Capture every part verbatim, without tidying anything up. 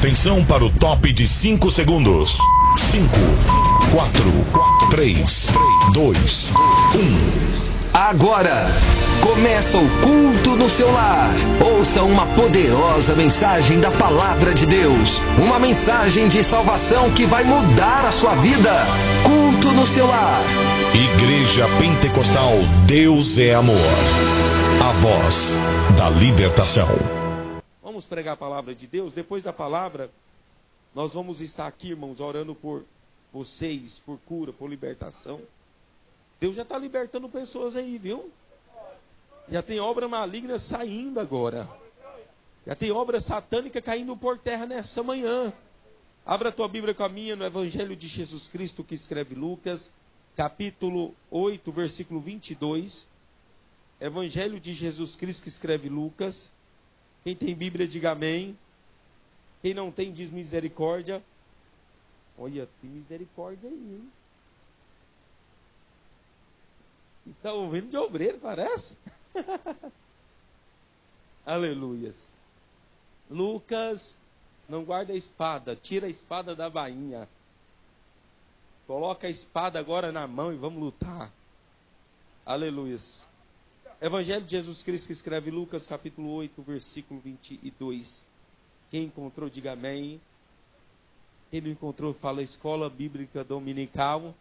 Atenção para o top de cinco segundos. cinco, quatro, três, dois, um. Agora começa o culto no seu lar. Ouça uma poderosa mensagem da palavra de Deus. Uma mensagem de salvação que vai mudar a sua vida. Culto no seu lar. Igreja Pentecostal Deus é Amor. A voz da libertação. Vamos pregar a palavra de Deus. Depois da palavra, nós vamos estar aqui, irmãos, orando por vocês, por cura, por libertação. Deus já está libertando pessoas aí, viu? Já tem obra maligna saindo agora. Já tem obra satânica caindo por terra nessa manhã. Abra a tua Bíblia com a minha no Evangelho de Jesus Cristo que escreve Lucas, capítulo oito, versículo vinte e dois. Evangelho de Jesus Cristo que escreve Lucas. Quem tem Bíblia, diga amém. Quem não tem, diz misericórdia. Olha, tem misericórdia aí, hein? Está ouvindo de obreiro, parece? Aleluias. Lucas, não guarda a espada, tira a espada da bainha. Coloca a espada agora na mão e vamos lutar. Aleluias. Evangelho de Jesus Cristo que escreve Lucas, capítulo oito, versículo vinte e dois. Quem encontrou, diga amém. Quem não encontrou, fala Escola Bíblica Dominical.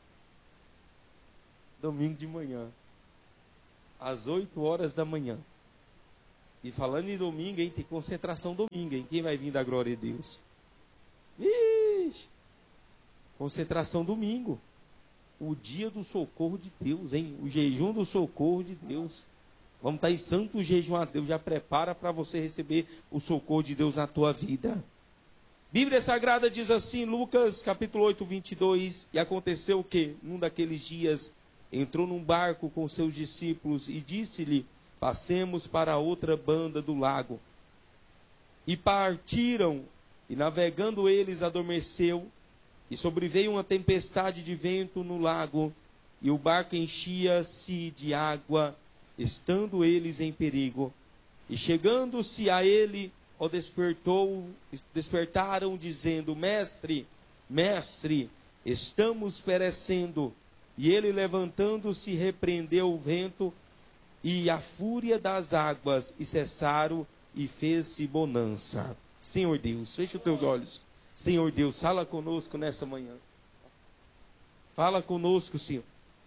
Domingo de manhã, às oito horas da manhã. E falando em domingo, hein, tem concentração domingo, hein? Quem vai vir da glória de Deus? Ixi, concentração domingo. O dia do socorro de Deus, hein? O jejum do socorro de Deus. Vamos estar em santo jejum a Deus. Já prepara para você receber o socorro de Deus na tua vida. Bíblia Sagrada diz assim, Lucas capítulo oito, vinte e dois. E aconteceu o quê? Num daqueles dias, entrou num barco com seus discípulos e disse-lhe, passemos para a outra banda do lago. E partiram, e navegando eles adormeceu, e sobreveio uma tempestade de vento no lago, e o barco enchia-se de água, estando eles em perigo. E chegando-se a ele, o despertou, despertaram, dizendo, Mestre, Mestre, estamos perecendo. E ele, levantando-se, repreendeu o vento e a fúria das águas, e cessaram, e fez-se bonança. Senhor Deus, fecha os teus olhos. Senhor Deus, fala conosco nessa manhã. Fala conosco, Senhor.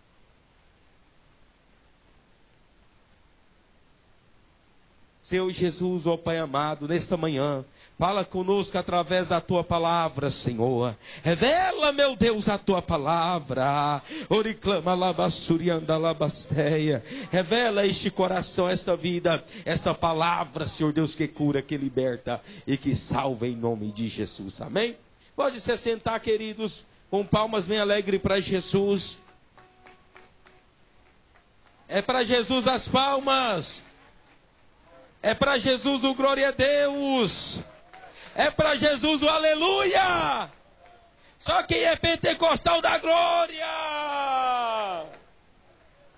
Senhor Jesus, ó Pai amado, nesta manhã, fala conosco através da Tua palavra, Senhor. Revela, meu Deus, a Tua palavra. Oriclama labassurianda labasteia. Revela este coração, esta vida, esta palavra, Senhor Deus, que cura, que liberta e que salva em nome de Jesus. Amém? Pode se assentar, queridos, com palmas bem alegres para Jesus. É para Jesus as palmas. É para Jesus o glória a Deus. É para Jesus o aleluia. Só quem é pentecostal dá glória.